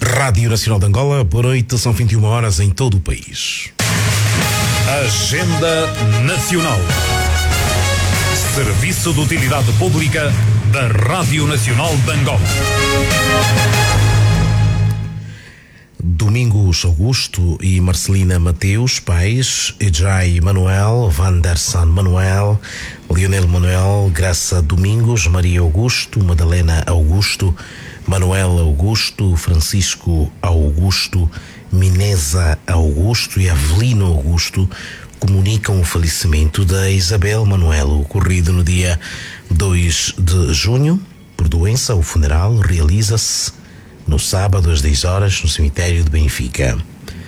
Rádio Nacional de Angola, boa noite, são 21 horas em todo o país. Agenda Nacional. Serviço de Utilidade Pública da Rádio Nacional de Angola. Domingos Augusto e Marcelina Mateus, pais, Ejai Manuel, Vanderson Manuel, Lionel Manuel, Graça Domingos, Maria Augusto, Madalena Augusto, Manuel Augusto, Francisco Augusto, Minesa Augusto e Avelino Augusto comunicam o falecimento da Isabel Manuel, ocorrido no dia 2 de junho. Por doença, o funeral realiza-se no sábado às 10 horas no cemitério de Benfica.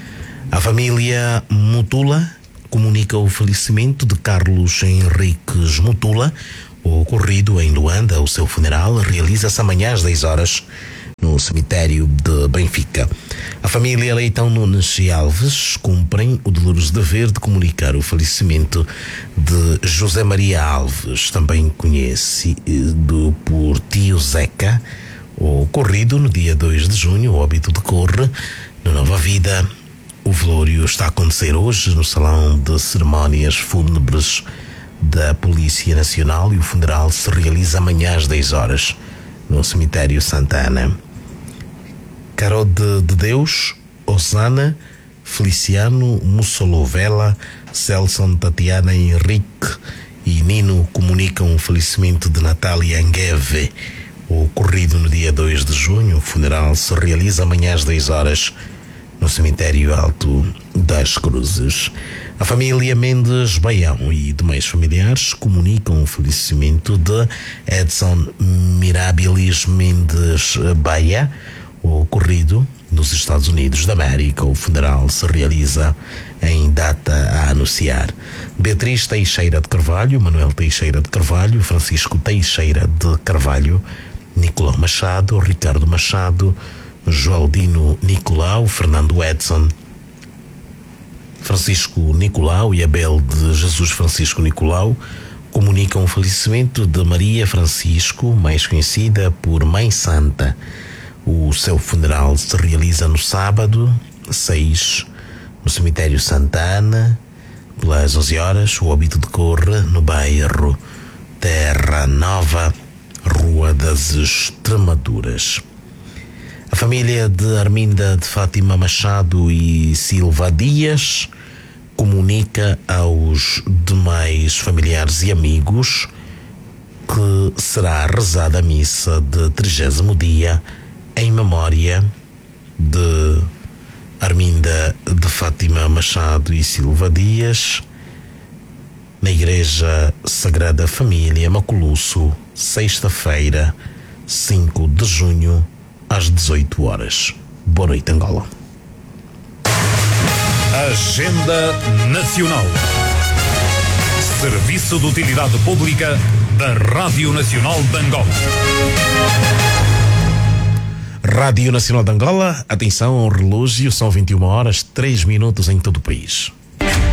A família Mutula comunica o falecimento de Carlos Henriques Mutula, ocorrido em Luanda. O seu funeral realiza-se amanhã às 10 horas no cemitério de Benfica. A família Leitão Nunes e Alves cumprem o doloroso dever de comunicar o falecimento de José Maria Alves, também conhecido por Tio Zeca, ocorrido no dia 2 de junho. O óbito decorre no Nova Vida. O velório está a acontecer hoje no Salão de Cerimónias Fúnebres da Polícia Nacional e o funeral se realiza amanhã às 10 horas no cemitério Santa Ana. Carol de Deus, Osana, Feliciano, Mussolovela, Celson, Tatiana, Henrique e Nino comunicam o falecimento de Natália Angueve, ocorrido no dia 2 de junho. O funeral se realiza amanhã às 10 horas no cemitério Alto das Cruzes. A família Mendes Baião e demais familiares comunicam o falecimento de Edson Mirabilis Mendes Baia, ocorrido nos Estados Unidos da América. O funeral se realiza em data a anunciar. Beatriz Teixeira de Carvalho, Manuel Teixeira de Carvalho, Francisco Teixeira de Carvalho, Nicolau Machado, Ricardo Machado, Joaldino Nicolau, Fernando Edson, Francisco Nicolau e Abel de Jesus Francisco Nicolau comunicam o falecimento de Maria Francisco, mais conhecida por Mãe Santa. O seu funeral se realiza no sábado 6 no cemitério Santa Ana pelas 11 horas. O óbito decorre no bairro Terra Nova, Rua das Extremaduras. A família de Arminda de Fátima Machado e Silva Dias comunica aos demais familiares e amigos que será rezada a missa de 30º dia em memória de Arminda de Fátima Machado e Silva Dias na Igreja Sagrada Família Maculusso, sexta-feira, 5 de junho, às 18 horas. Boa noite, Angola. Agenda Nacional. Serviço de Utilidade Pública da Rádio Nacional de Angola. Rádio Nacional de Angola, atenção ao relógio, são 21 horas, 3 minutos em todo o país.